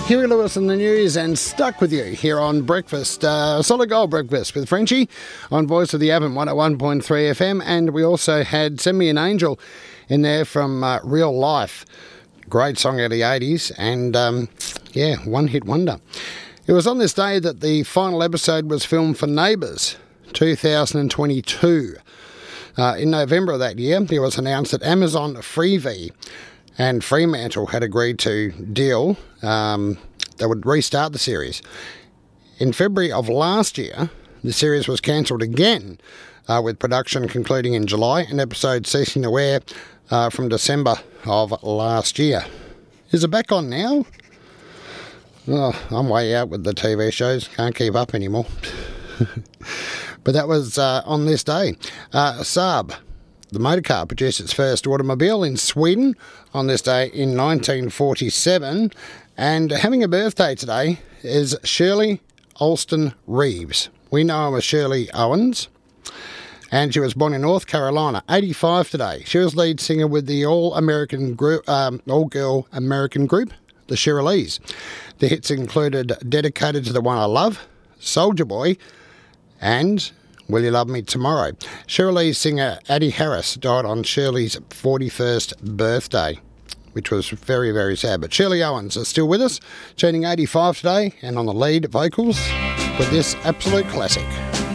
Huey Lewis in the news and stuck with you here on Breakfast. Solid Gold Breakfast with Frenchie on Voice of the Avant 101.3 FM. And we also had Send Me an Angel in there from Real Life. Great song out of the 80s and, one hit wonder. It was on this day that the final episode was filmed for Neighbours 2022. In November of that year, it was announced that Amazon Freevee and Fremantle had agreed to deal that would restart the series. In February of last year, the series was cancelled again, with production concluding in July and episodes ceasing to air from December of last year. Is it back on now? Oh, I'm way out with the TV shows. Can't keep up anymore. But that was on this day. Saab, the motorcar, produced its first automobile in Sweden on this day in 1947. And having a birthday today is Shirley Alston Reeves. We know her as Shirley Owens. And she was born in North Carolina, 85 today. She was lead singer with the all-girl American group, the Shirleys. The hits included Dedicated to the One I Love, Soldier Boy, and Will You Love Me Tomorrow. Shirley's singer Addie Harris died on Shirley's 41st birthday, which was very, very sad. But Shirley Owens is still with us, turning 85 today, and on the lead vocals with this absolute classic.